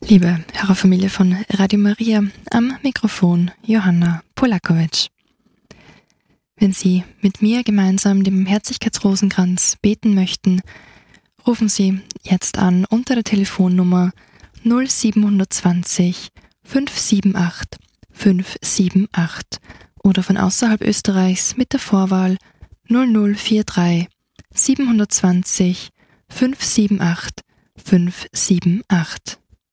Liebe Hörerfamilie von Radio Maria, am Mikrofon Johanna Polakowicz. Wenn Sie mit mir gemeinsam den Barmherzigkeitsrosenkranz beten möchten, rufen Sie jetzt an unter der Telefonnummer 0720 578 578 oder von außerhalb Österreichs mit der Vorwahl 0043 720 578 578.